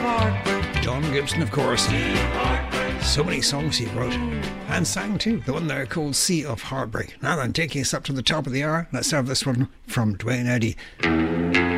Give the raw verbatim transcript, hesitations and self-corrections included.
John Gibson, of course. So many songs he wrote and sang too. The one there called Sea of Heartbreak. Now then, taking us up to the top of the hour, let's have this one from Duane Eddy.